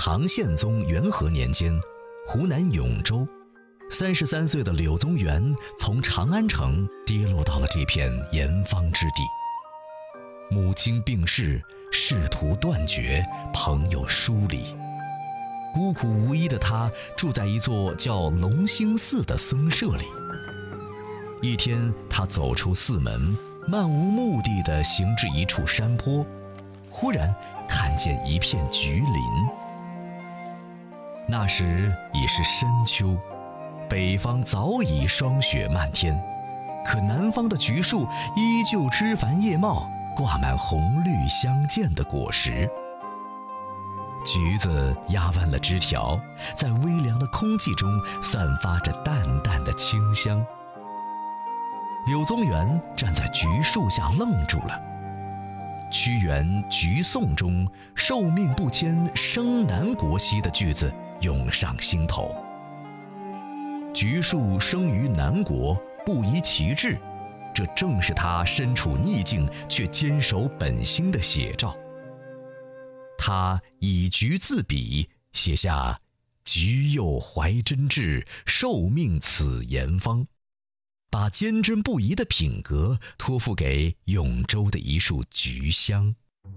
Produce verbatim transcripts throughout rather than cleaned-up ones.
唐宪宗元和年间，湖南永州，三十三岁的柳宗元从长安城跌落到了这片盐方之地。母亲病逝，仕途断绝，朋友疏离，孤苦无依的他住在一座叫龙兴寺的僧舍里。一天，他走出寺门，漫无目的地行至一处山坡，忽然看见一片橘林。那时已是深秋，北方早已霜雪漫天，可南方的橘树依旧枝繁叶茂，挂满红绿相间的果实。橘子压弯了枝条，在微凉的空气中散发着淡淡的清香。柳宗元站在橘树下愣住了。屈原《橘颂》中“寿命不迁，生南国兮”的句子涌上心头。橘树生于南国，不遗其志，这正是他身处逆境却坚守本心的写照。他以橘自比，写下“橘柚怀真志，受命此盐方”，把坚贞不移的品格托付给永州的一束橘香。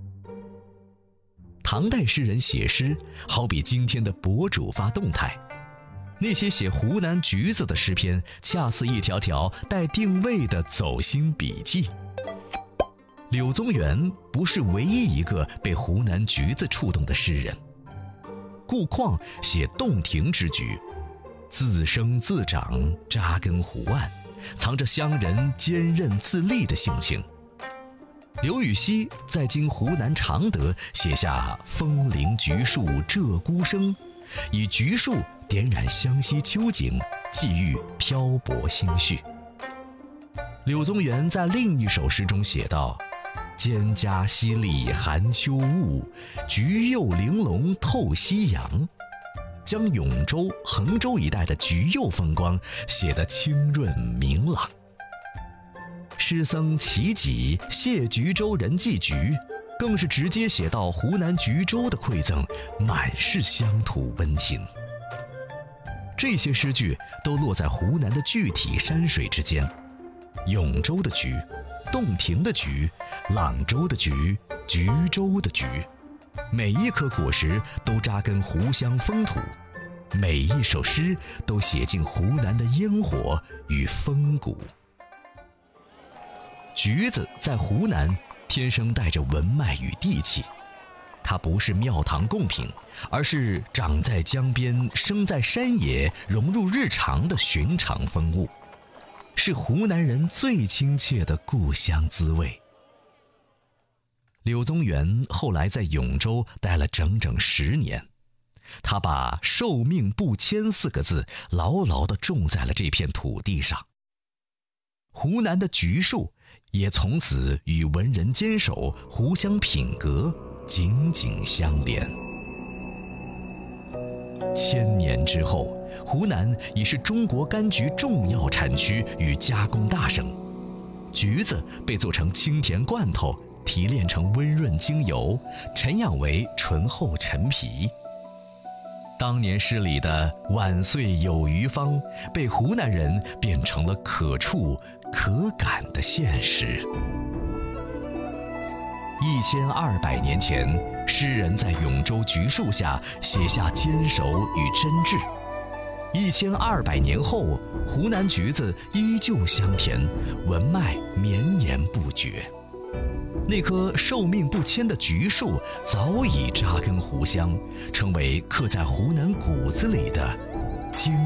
唐代诗人写诗，好比今天的博主发动态，那些写湖南橘子的诗篇，恰似一条条带定位的走心笔记。柳宗元不是唯一一个被湖南橘子触动的诗人。顾况写洞庭之橘，自生自长，扎根湖岸，藏着乡人坚韧自立的性情。刘禹锡在今湖南常德写下“枫林橘树鹧鸪声”，以橘树点染湘西秋景，寄予漂泊心绪。柳宗元在另一首诗中写道：“蒹葭溪沥寒秋雾，橘柚玲珑透夕阳”，将永州、衡州一带的橘柚风光写得清润明朗。诗僧齐己《谢橘州人寄橘》更是直接写到湖南橘州的馈赠，满是乡土温情。这些诗句都落在湖南的具体山水之间，永州的橘，洞庭的橘，朗州的橘，橘州的橘，每一颗果实都扎根湖乡风土，每一首诗都写进湖南的烟火与风骨。橘子在湖南天生带着文脉与地气，它不是庙堂贡品，而是长在江边、生在山野、融入日常的寻常风物，是湖南人最亲切的故乡滋味。柳宗元后来在永州待了整整十年，他把“受命不迁”四个字牢牢地种在了这片土地上。湖南的橘树也从此与文人坚守、湖乡品格紧紧相连。千年之后，湖南已是中国柑橘重要产区与加工大省，橘子被做成清甜罐头，提炼成温润精油，陈养为醇厚陈皮。当年诗里的晚岁有余芳，被湖南人变成了可触可感的现实。一千二百年前，诗人在永州橘树下写下坚守与真挚。一千二百年后，湖南橘子依旧香甜，文脉绵延不绝。那棵寿命不迁的橘树早已扎根湖乡，成为刻在湖南骨子里的精